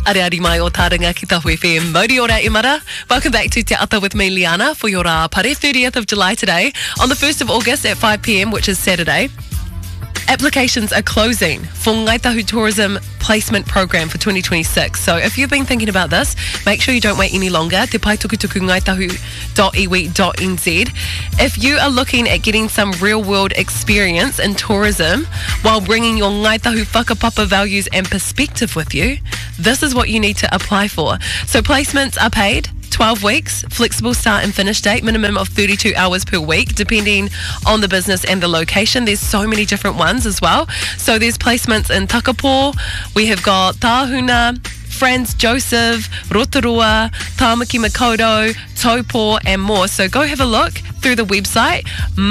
Ariari mai o Taringa ki Tahu FM. Mauri ora imara. Welcome back to Te Ata with me, Liana, for your pare 30th of July today. On the 1st of August at 5 p.m, which is Saturday, applications are closing for Ngai Tahu Tourism Placement Program for 2026. So if you've been thinking about this, make sure you don't wait any longer. Te pai tukutuku ngaitahu.iwi.nz. If you are looking at getting some real-world experience in tourism while bringing your Ngai Tahu whakapapa values and perspective with you, this is what you need to apply for. So placements are paid 12 weeks, flexible start and finish date, minimum of 32 hours per week, depending on the business and the location. There's so many different ones as well. So there's placements in Takapo, we have got Tahuna, Franz Joseph, Rotorua, Tamaki Makoto, Taupo, and more. So go have a look through the website.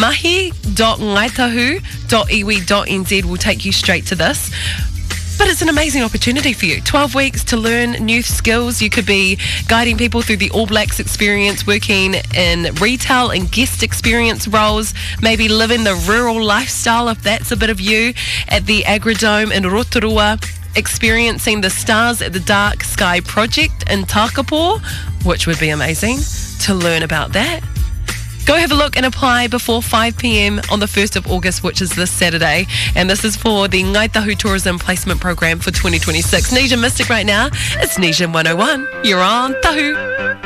mahi.ngaitahu.iwi.nz will take you straight to this. But it's an amazing opportunity for you. 12 weeks to learn new skills. You could be guiding people through the All Blacks experience, working in retail and guest experience roles, maybe living the rural lifestyle if that's a bit of you, at the Agrodome in Rotorua, experiencing the Stars at the Dark Sky project in Takapo, which would be amazing to learn about that. Go have a look and apply before 5 p.m. on the 1st of August, which is this Saturday. And this is for the Ngai Tahu Tourism Placement Program for 2026. Nisha Mystic right now. It's Nisha 101. You're on Tahu.